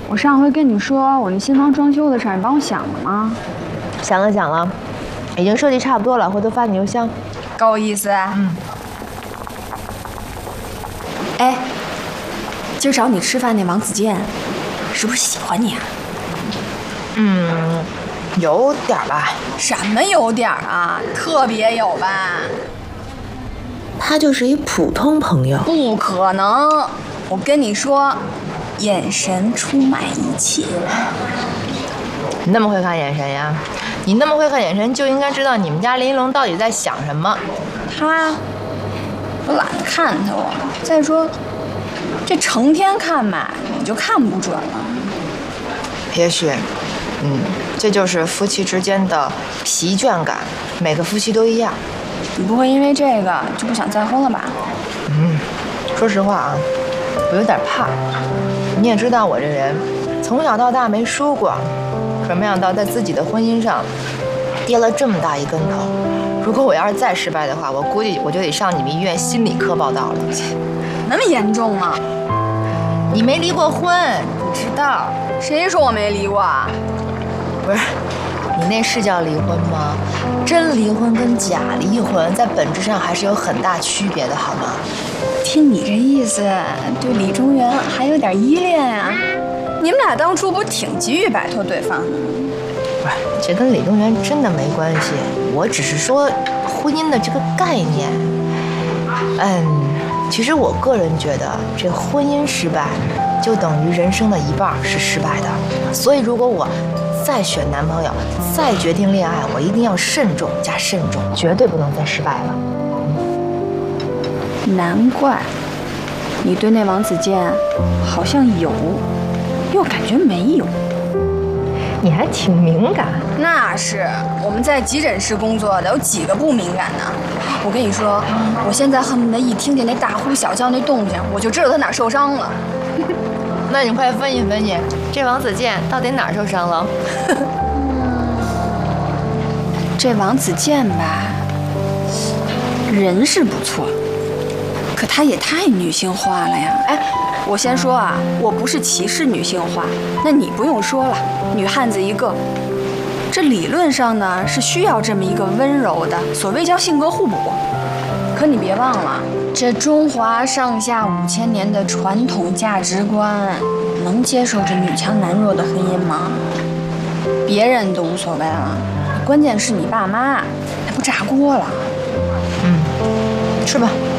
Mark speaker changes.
Speaker 1: 我上回跟你说我那新房装修的事儿，你帮我想了吗？
Speaker 2: 想了，已经设计差不多了，回头发你邮箱。
Speaker 1: 够意思。哎，今儿找你吃饭那王子健，是不是喜欢你啊？
Speaker 2: 有点吧。
Speaker 1: 什么有点啊？特别有吧？
Speaker 2: 他就是一普通朋友。
Speaker 1: 不可能！我跟你说，眼神出卖一切。
Speaker 2: 你那么会看眼神呀？你那么会看眼神，就应该知道你们家林一龙到底在想什么。
Speaker 1: 我懒得看他我。再说，这成天看吧，你就看不准了。
Speaker 2: 也许，这就是夫妻之间的疲倦感，每个夫妻都一样。
Speaker 1: 你不会因为这个就不想再婚了吧？
Speaker 2: 说实话啊，我有点怕。你也知道我这人，从小到大没输过，可没想到在自己的婚姻上跌了这么大一跟头。如果我要是再失败的话，我估计我就得上你们医院心理科报道了。
Speaker 1: 那么严重吗？
Speaker 2: 你没离过婚，不知道。
Speaker 1: 谁说我没离过啊？
Speaker 2: 不是，你那是叫离婚吗？真离婚跟假离婚在本质上还是有很大区别的，好吗？
Speaker 1: 听你这意思，对李中原还有点依恋呀？你们俩当初不挺急于摆脱对方的吗？
Speaker 2: 不是，这跟李中原真的没关系。我只是说婚姻的这个概念。其实我个人觉得，这婚姻失败就等于人生的一半是失败的。所以如果我再选男朋友，再决定恋爱，我一定要慎重加慎重，绝对不能再失败了。
Speaker 1: 难怪你对那王子健好像有，又感觉没有。
Speaker 2: 你还挺敏感。
Speaker 1: 那是，我们在急诊室工作的，有几个不敏感呢？我跟你说，我现在恨不得一听见那大呼小叫那动静，我就知道他哪受伤了。
Speaker 2: 那你快分析分析，这王子健到底哪受伤了？
Speaker 1: 这王子健吧，人是不错，可他也太女性化了呀！哎，我先说啊，我不是歧视女性化，那你不用说了，女汉子一个。这理论上呢是需要这么一个温柔的，所谓叫性格互补。可你别忘了，这中华上下5000年的传统价值观，能接受这女强男弱的婚姻吗？别人都无所谓了，关键是你爸妈，那不炸锅了。
Speaker 2: 是吧？